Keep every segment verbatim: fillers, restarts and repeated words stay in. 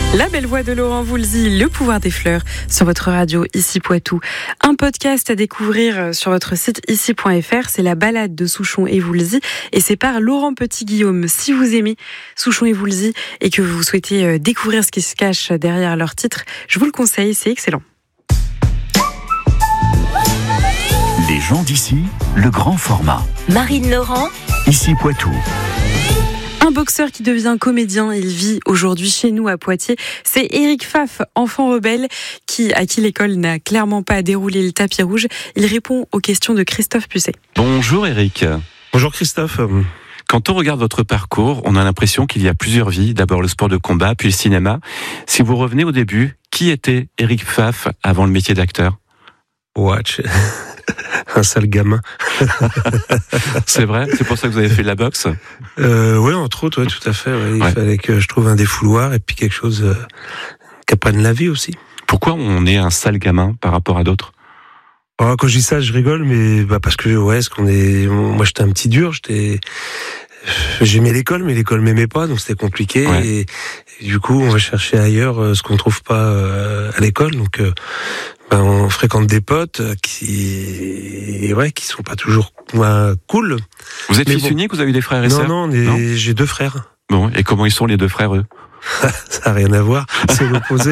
La belle voix de Laurent Voulzy, Le pouvoir des fleurs, sur votre radio Ici Poitou. Un podcast à découvrir sur votre site ici point f r, c'est La balade de Souchon et Voulzy, et c'est par Laurent Petit-Guillaume. Si vous aimez Souchon et Voulzy et que vous souhaitez découvrir ce qui se cache derrière leur titre, je vous le conseille, c'est excellent. Les gens d'ici, le grand format. Marine Laurent, Ici Poitou. Un boxeur qui devient comédien, il vit aujourd'hui chez nous à Poitiers. C'est Éric Pfaff, enfant rebelle, qui, à qui l'école n'a clairement pas déroulé le tapis rouge. Il répond aux questions de Christophe Pucet. Bonjour Éric. Bonjour Christophe. Quand on regarde votre parcours, on a l'impression qu'il y a plusieurs vies. D'abord le sport de combat, puis le cinéma. Si vous revenez au début, qui était Éric Pfaff avant le métier d'acteur ? Watch. Un sale gamin. C'est vrai ? C'est pour ça que vous avez fait de la boxe ? euh, Oui, entre autres, ouais, tout à fait. Ouais. Il ouais. fallait que je trouve un défouloir et puis quelque chose euh, qui apprenne la vie aussi. Pourquoi on est un sale gamin par rapport à d'autres ? Alors, quand je dis ça, je rigole, mais bah, parce que ouais, ce qu'on est, moi j'étais un petit dur, j'étais, j'aimais l'école, mais l'école m'aimait pas, donc c'était compliqué. Ouais. Et, et du coup, on va chercher ailleurs euh, ce qu'on trouve pas euh, à l'école, donc. Euh, Ben, on fréquente des potes qui, ouais, qui sont pas toujours ouais, cool. Vous êtes Mais fils bon. unique, vous avez des frères et non, sœurs ? non, on est, Non j'ai deux frères. Bon, et comment ils sont les deux frères, eux ? Ça n'a rien à voir, c'est l'opposé.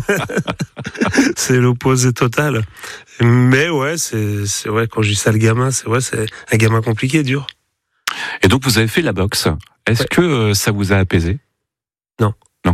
C'est l'opposé total. Mais ouais, c'est, c'est ouais, quand je dis ça le gamin, c'est ouais, c'est un gamin compliqué, dur. Et donc vous avez fait la boxe. Est-ce Ouais. que euh, ça vous a apaisé ? Non. Non.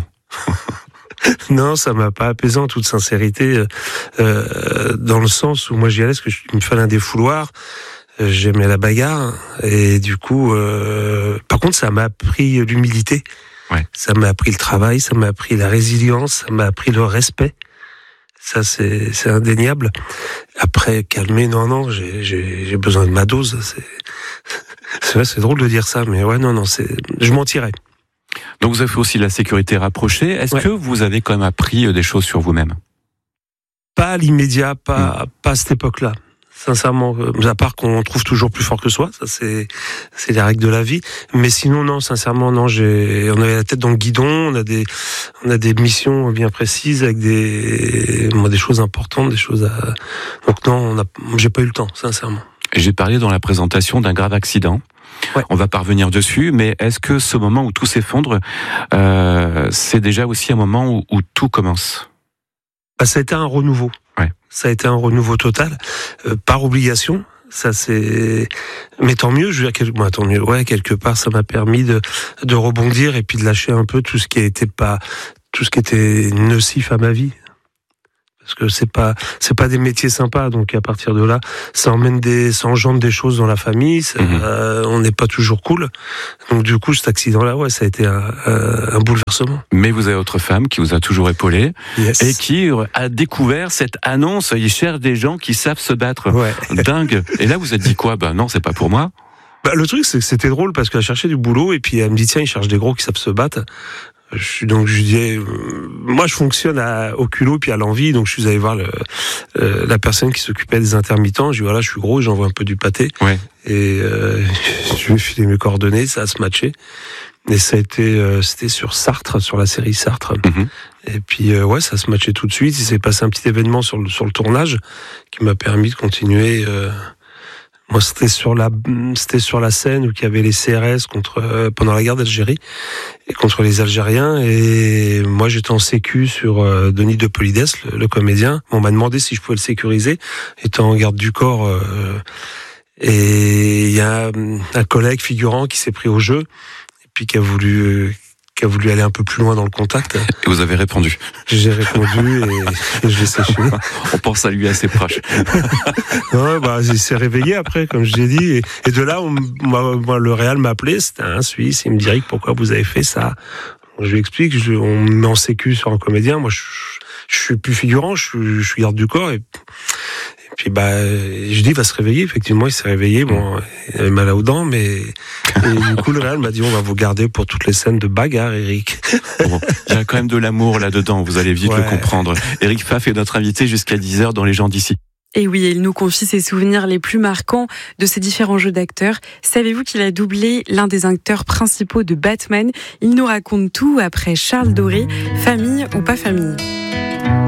Non, ça m'a pas apaisé en toute sincérité, euh, dans le sens où moi j'y allais parce que je, il me fallait un défouloir. euh, J'aimais la bagarre et du coup, euh, par contre, ça m'a appris l'humilité. Ouais. Ça m'a appris le travail, ça m'a appris la résilience, ça m'a appris le respect. Ça, c'est, c'est indéniable. Après, calmer, non, non, j'ai, j'ai, j'ai besoin de ma dose. C'est, c'est vrai, c'est drôle de dire ça, mais ouais, non, non, c'est, je m'en tirais. Donc vous avez fait aussi la sécurité rapprochée. Est-ce Ouais. que vous avez quand même appris des choses sur vous-même ? Pas à l'immédiat, pas, mmh. pas à cette époque-là. Sincèrement, euh, à part qu'on trouve toujours plus fort que soi, ça c'est, c'est les règles de la vie. Mais sinon, non, sincèrement, non, j'ai, on avait la tête dans le guidon, on a des, on a des missions bien précises avec des, des choses importantes, des choses à, donc non, on a, j'ai pas eu le temps, sincèrement. J'ai parlé dans la présentation d'un grave accident. Ouais. On va pas revenir dessus, mais est-ce que ce moment où tout s'effondre, euh, c'est déjà aussi un moment où, où tout commence ? Bah, ça a été un renouveau. Ouais. Ça a été un renouveau total, euh, par obligation. Ça c'est, mais tant mieux. Je veux dire, quel... bah, tant mieux. Ouais, quelque part, ça m'a permis de de rebondir et puis de lâcher un peu tout ce qui était pas, tout ce qui était nocif à ma vie. Parce que c'est pas, c'est pas des métiers sympas. Donc à partir de là, ça emmène des, ça engendre des choses dans la famille. Ça, mmh. euh, on n'est pas toujours cool. Donc du coup, cet accident-là, ouais, ça a été un, un, un bouleversement. Mais vous avez votre femme qui vous a toujours épaulé, yes. et qui a découvert cette annonce. Il cherche des gens qui savent se battre. Ouais. Dingue. Et là, vous êtes dit quoi ? Ben non, c'est pas pour moi. Bah, le truc, c'est que c'était drôle parce qu'elle cherchait du boulot et puis elle me dit tiens, il cherche des gros qui savent se battre. Je suis donc je disais, euh, moi je fonctionne à, au culot puis à l'envie, donc je suis allé voir le, euh, la personne qui s'occupait des intermittents. Je dis voilà, je suis gros, j'envoie un peu du pâté. Ouais. Et euh, je lui ai filé mes coordonnées, ça a se matché. Et ça a été, euh, c'était sur Sartre, sur la série Sartre. Mm-hmm. Et puis euh, ouais, ça se matchait tout de suite. Il s'est passé un petit événement sur le sur le tournage qui m'a permis de continuer. Euh, Moi, c'était sur la, c'était sur la scène où il y avait les C R S contre, euh, pendant la guerre d'Algérie, et contre les Algériens, et moi, j'étais en sécu sur euh, Denis de Polides, le, le comédien. On m'a demandé si je pouvais le sécuriser, étant en garde du corps, euh, et il y a un collègue figurant qui s'est pris au jeu, et puis qui a voulu, euh, qui a voulu aller un peu plus loin dans le contact. Et vous avez répondu. J'ai répondu et, et je l'ai séché. On pense à lui assez proche. Ouais, bah, il s'est réveillé après, comme je l'ai dit. Et, et de là, on, moi, moi, le Real m'a appelé, c'était un Suisse, il me dit pourquoi vous avez fait ça. Je lui explique, je, on me met en sécu sur un comédien. Moi, je, je suis plus figurant, je suis, je suis garde du corps. Et, et puis, bah, je dis, il va se réveiller. Effectivement, il s'est réveillé. Bon, il avait mal aux dents, mais et du coup, le Real m'a dit, on va vous garder pour toutes les scènes de bagarre, Éric. Bon, il y a quand même de l'amour là-dedans. Vous allez vite ouais. le comprendre. Éric Pfaff est notre invité jusqu'à dix heures dans Les gens d'ici. Et oui, il nous confie ses souvenirs les plus marquants de ces différents jeux d'acteurs. Savez-vous qu'il a doublé l'un des acteurs principaux de Batman ? Il nous raconte tout après Charles Doré, famille ou pas famille.